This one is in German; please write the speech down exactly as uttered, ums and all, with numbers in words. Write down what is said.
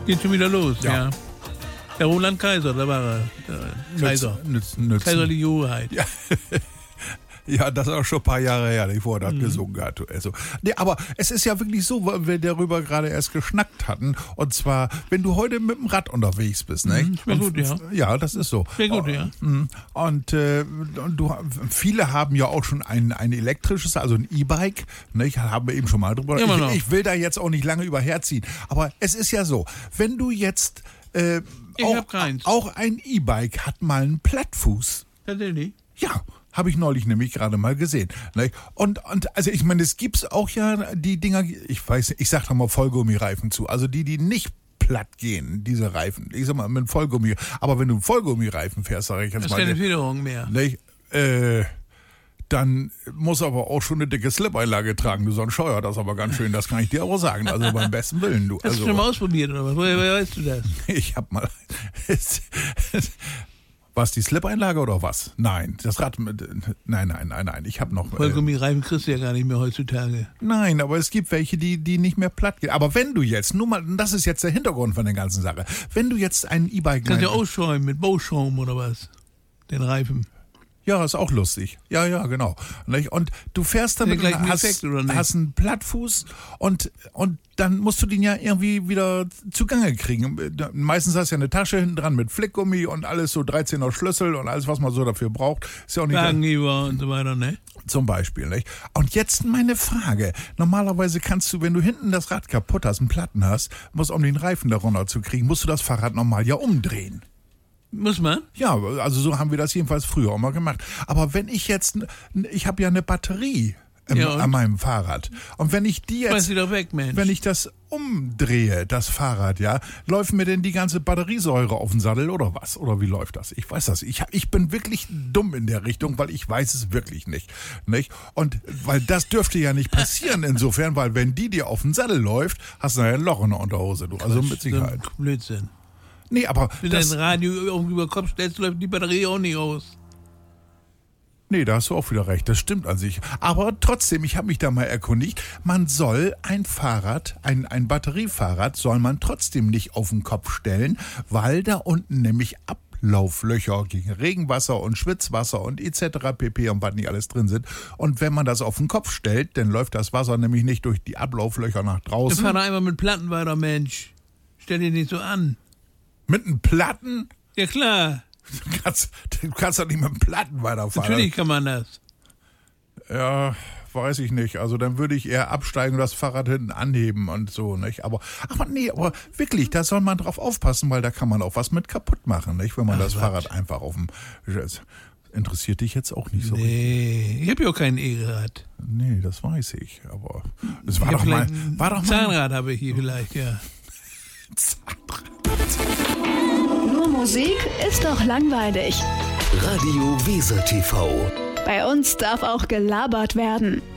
Geht schon wieder los, Ja. ja. Der Roland Kaiser, da war er. Der Kaiser. Nütz, nütz, Kaiserliche Hoheit. Ja. Ja, das ist auch schon ein paar Jahre her, bevor er das Mhm. gesungen hat. Also, nee, aber es ist ja wirklich so, weil wir darüber gerade erst geschnackt hatten. Und zwar, wenn du heute mit dem Rad unterwegs bist, ne? Mhm, schmeckt gut, ja. Ja, das ist so. Sehr gut, ja. Mhm. Und, äh, und du, viele haben ja auch schon ein, ein elektrisches, also ein E-Bike. Ne? Ich haben wir eben schon mal drüber. Immer noch. Ich, ich will da jetzt auch nicht lange überherziehen. Aber es ist ja so, wenn du jetzt äh, Ich auch, hab keins. auch ein E-Bike hat mal einen Plattfuß. Tatsächlich. Ja, habe ich neulich nämlich gerade mal gesehen. Ne? Und, und also ich meine, es gibt's auch ja die Dinger, ich weiß, ich sag doch mal Vollgummireifen zu, also die, die nicht platt gehen, diese Reifen. Ich sag mal mit Vollgummi, aber wenn du einen Vollgummireifen fährst, sag ich jetzt Das ist mal, keine Federung mehr. ne, äh, dann muss aber auch schon eine dicke Slip-Einlage tragen, du sonst scheuert das aber ganz schön, das kann ich dir auch sagen, also beim besten Willen, du. Hast Also, du schon mal ausprobiert oder was? Woher, woher weißt du das? ich hab mal. Was, die Slip-Einlage oder was? Nein, das Rad mit. Nein, nein, nein, nein. Ich habe noch. Äh, Vollgummireifen kriegst du ja gar nicht mehr heutzutage. nein, aber es gibt welche, die, die nicht mehr platt gehen. Aber wenn du jetzt, nur mal, das ist jetzt der Hintergrund von der ganzen Sache. Wenn du jetzt ein E-Bike. Kannst du ja ausschäumen mit Bauschaum oder was? Den Reifen. Ja, ist auch lustig. Ja, ja, genau. Nicht? Und du fährst damit Der gleichen und hast, Effekt, oder nicht? hast einen Plattfuß und, und dann musst du den ja irgendwie wieder zugange kriegen. Meistens hast du ja eine Tasche hinten dran mit Flickgummi und alles so dreizehner Schlüssel und alles, was man so dafür braucht. Ist ja auch nicht Wagenheber und so weiter, ne? zum Beispiel, nicht? Und jetzt meine Frage. Normalerweise kannst du, wenn du hinten das Rad kaputt hast, einen Platten hast, musst, um den Reifen darunter zu kriegen, musst du das Fahrrad normal ja umdrehen. Muss man? Ja, also so haben wir das jedenfalls früher auch mal gemacht. Aber wenn ich jetzt, ich habe ja eine Batterie im, Ja, und? an meinem Fahrrad. Und wenn ich die Schmeiß jetzt, sie doch weg, Mensch. wenn ich das umdrehe, das Fahrrad, ja, läuft mir denn die ganze Batteriesäure auf den Sattel oder was? Oder wie läuft das? Ich weiß das. Ich, ich bin wirklich dumm in der Richtung, weil ich weiß es wirklich nicht. Nicht? Und weil das dürfte ja nicht passieren insofern, weil wenn die dir auf den Sattel läuft, hast du nachher ein Loch in der Unterhose, du. Also mit Sicherheit. Blödsinn. Nee, aber Wenn du das, dein Radio irgendwie über den Kopf stellst, läuft die Batterie auch nicht aus. nee, da hast du auch wieder recht, das stimmt an sich. Aber trotzdem, ich habe mich da mal erkundigt, man soll ein Fahrrad, ein, ein Batteriefahrrad, soll man trotzdem nicht auf den Kopf stellen, weil da unten nämlich Ablauflöcher gegen Regenwasser und Schwitzwasser und et cetera pp. Und was nicht alles drin sind. Und wenn man das auf den Kopf stellt, dann läuft das Wasser nämlich nicht durch die Ablauflöcher nach Dann draußen. fahr doch einmal mit Platten weiter, Mensch. Stell dir nicht so an. Mit einem Platten? Ja klar, Du kannst, du kannst doch nicht mit einem Platten weiterfahren. natürlich kann man das. Ja, weiß ich nicht. Also dann würde ich eher absteigen und das Fahrrad hinten anheben und so, nicht? Aber, aber nee, aber wirklich, da soll man drauf aufpassen, weil da kann man auch was mit kaputt machen, nicht? Wenn man Ach, das was. Fahrrad einfach auf dem... Das interessiert dich jetzt auch nicht so richtig. Nee, ich hab ja auch kein E-Rad. Nee, das weiß ich. Aber es war Ich hab doch mal... vielleicht ein War doch mal Zahnrad habe ich hier vielleicht, ja. Nur Musik ist doch langweilig. Radio Weser T V. Bei uns darf auch gelabert werden.